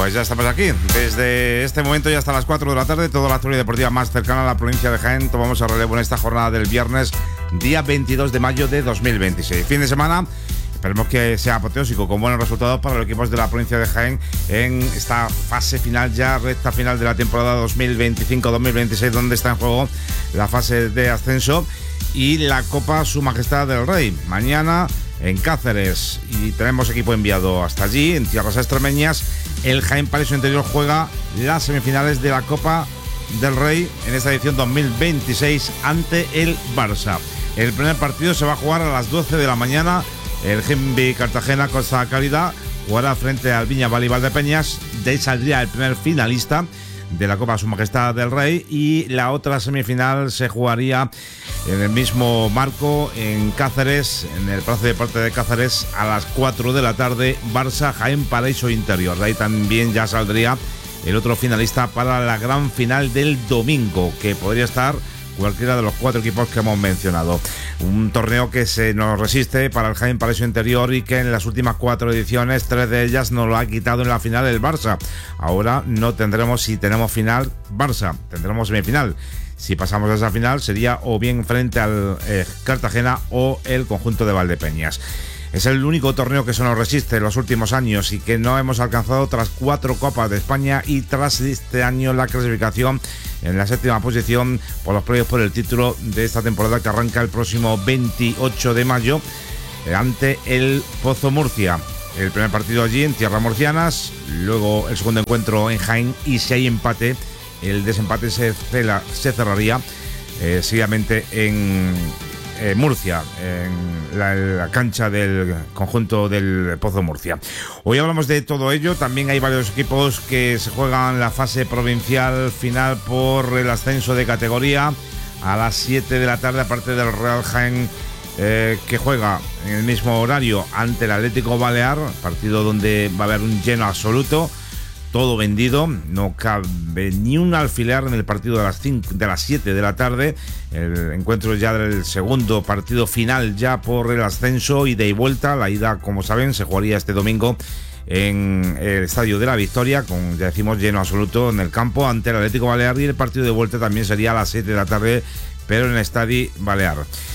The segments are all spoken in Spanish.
Pues ya estamos aquí. Desde este momento y hasta las 4 de la tarde, toda la actualidad deportiva más cercana a la provincia de Jaén. Tomamos el relevo en esta jornada del viernes, día 22 de mayo de 2026. Fin de semana. Esperemos que sea apoteósico, con buenos resultados para los equipos de la provincia de Jaén en esta fase final, ya recta final de la temporada 2025-2026, donde está en juego la fase de ascenso y la Copa Su Majestad del Rey. Mañana en Cáceres, y tenemos equipo enviado hasta allí, en tierras extremeñas. El Jaén Palacio Interior juega las semifinales de la Copa del Rey en esta edición 2026 ante el Barça. El primer partido se va a jugar a las 12 de la mañana. El Genvi Cartagena Costa Cálida jugará frente al Viña Valley Valdepeñas. De ahí saldría el primer finalista de la Copa Su Majestad del Rey, y la otra semifinal se jugaría en el mismo marco en Cáceres, en el Palacio de Deportes de Cáceres, a las 4 de la tarde, Barça Jaén Paraíso Interior. De ahí también ya saldría el otro finalista para la gran final del domingo, que podría estar cualquiera de los 4 equipos que hemos mencionado. Un torneo que se nos resiste para el Jaén Palacio Interior y que en las últimas 4 ediciones, 3 de ellas nos lo ha quitado en la final el Barça. Ahora no tendremos, si tenemos final Barça, tendremos semifinal. Si pasamos a esa final sería o bien frente al Cartagena o el conjunto de Valdepeñas. Es el único torneo que se nos resiste en los últimos años y que no hemos alcanzado tras 4 Copas de España y tras este año la clasificación en la 7ª posición por los playoffs por el título de esta temporada, que arranca el próximo 28 de mayo ante el Pozo Murcia. El primer partido allí en tierras murcianas, luego el segundo encuentro en Jaén, y si hay empate, el desempate se cerraría seguidamente en Murcia, en la cancha del conjunto del Pozo Murcia. Hoy hablamos de todo ello. También hay varios equipos que se juegan la fase provincial final por el ascenso de categoría a las 7 de la tarde, aparte del Real Jaén, que juega en el mismo horario ante el Atlético Balear, partido donde va a haber un lleno absoluto. Todo vendido, no cabe ni un alfiler en el partido de las 7 de la tarde. El encuentro ya del segundo partido final ya por el ascenso, ida y vuelta. La ida, como saben, se jugaría este domingo en el Estadio de la Victoria, con, ya decimos, lleno absoluto en el campo ante el Atlético Balear, y el partido de vuelta también sería a las 7 de la tarde, pero en el Estadio Balear.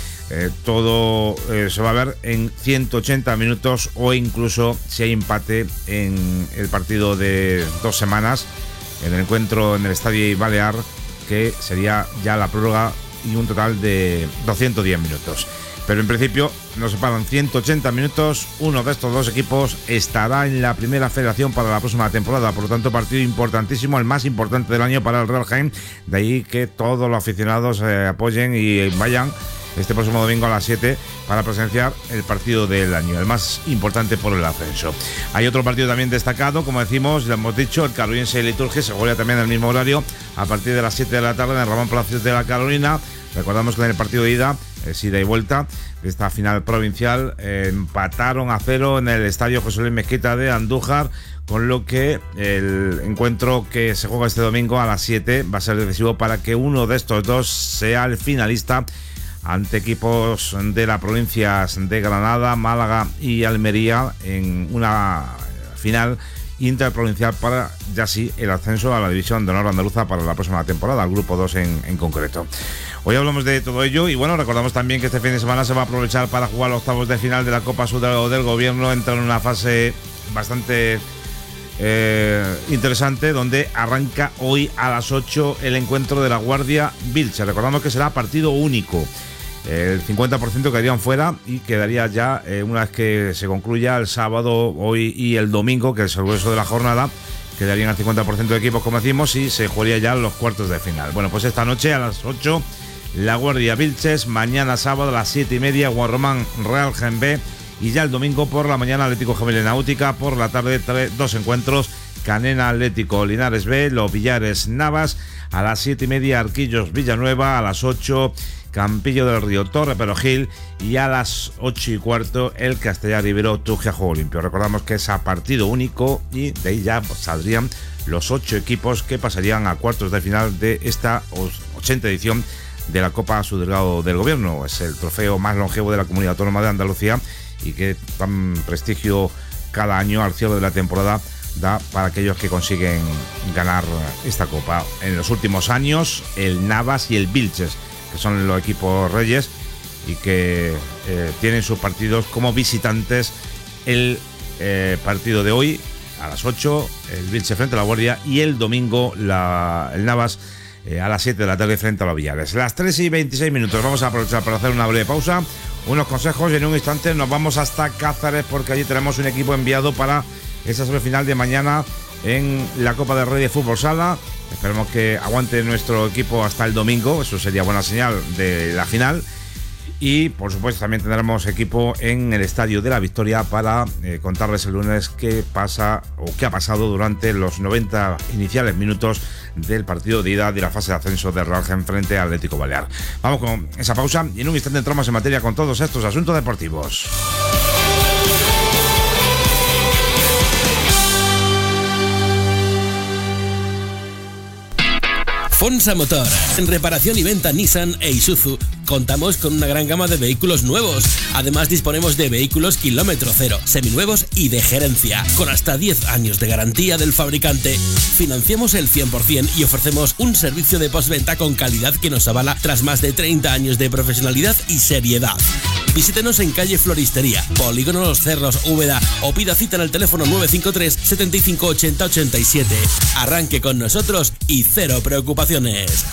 Todo se va a ver en 180 minutos, o incluso si hay empate en el partido de 2 semanas, en el encuentro en el Estadio Balear, que sería ya la prórroga, y un total de 210 minutos. Pero en principio nos separan 180 minutos. Uno de estos 2 equipos estará en la primera federación para la próxima temporada. Por lo tanto, partido importantísimo, el más importante del año para el Real Jaén. De ahí que todos los aficionados apoyen y vayan este próximo domingo a las 7 para presenciar el partido del año, el más importante por el ascenso. Hay otro partido también destacado, como decimos, ya hemos dicho, el Caroliense Liturgia, se juega también en el mismo horario a partir de las 7 de la tarde en el Ramón Palacios de la Carolina. Recordamos que en el partido de ida, ida y vuelta de esta final provincial, empataron a 0 en el Estadio José Luis Mezquita de Andújar, con lo que el encuentro que se juega este domingo a las 7 va a ser decisivo para que uno de estos 2 sea el finalista ante equipos de las provincias de Granada, Málaga y Almería, en una final interprovincial para ya sí el ascenso a la División de Honor Andaluza para la próxima temporada, al grupo 2 en concreto. Hoy hablamos de todo ello, y bueno, recordamos también que este fin de semana se va a aprovechar para jugar los octavos de final de la Copa Sud del Gobierno. Entra en una fase bastante interesante, donde arranca hoy a las 8 el encuentro de la Guardia Vilche. Recordamos que será partido único. El 50% quedarían fuera, y quedaría ya una vez que se concluya el sábado, hoy y el domingo, que es el grueso de la jornada, quedarían el 50% de equipos, como decimos, y se jugaría ya los cuartos de final. Bueno, pues esta noche a las 8 la Guardia Vilches, mañana sábado a las 7:30 Guarromán Real Jaén B, y ya el domingo por la mañana Atlético Gemela Náutica, por la tarde 2 encuentros: Canena Atlético Linares B, Los Villares Navas, a las 7:30 Arquillos Villanueva, a las 8 Campillo del Río Torre Perogil, y a las 8:15 el Castellar Ibero Tujía Juego Limpio. Recordamos que es a partido único, y de ahí ya saldrían los 8 equipos que pasarían a cuartos de final de esta 80 edición de la Copa Subdelegado del Gobierno. Es el trofeo más longevo de la Comunidad Autónoma de Andalucía, y que dan prestigio cada año al cierre de la temporada da para aquellos que consiguen ganar esta copa. En los últimos años, el Navas y el Vilches, que son los equipos reyes y que tienen sus partidos como visitantes. El partido de hoy a las 8, el Vilches frente a la Guardia, y el domingo el Navas a las 7 de la tarde frente a los Villares. Las 3:26. Vamos a aprovechar para hacer una breve pausa, unos consejos, y en un instante nos vamos hasta Cáceres, porque allí tenemos un equipo enviado para esa semifinal de mañana en la Copa del Rey de Fútbol Sala. Esperemos que aguante nuestro equipo hasta el domingo, eso sería buena señal de la final. Y por supuesto también tendremos equipo en el Estadio de la Victoria para contarles el lunes qué pasa o qué ha pasado durante los 90 iniciales minutos del partido de ida de la fase de ascenso de Real Jaén frente al Atlético Balear. Vamos con esa pausa y en un instante entramos en materia con todos estos asuntos deportivos. Fonsa Motor. En reparación y venta Nissan e Isuzu contamos con una gran gama de vehículos nuevos. Además disponemos de vehículos kilómetro cero, seminuevos y de gerencia, con hasta 10 años de garantía del fabricante. Financiamos el 100% y ofrecemos un servicio de postventa con calidad que nos avala tras más de 30 años de profesionalidad y seriedad. Visítenos en calle Floristería, Polígono Los Cerros, Úbeda, o pida cita en el teléfono 953 75 80 87. Arranque con nosotros y cero preocupaciones.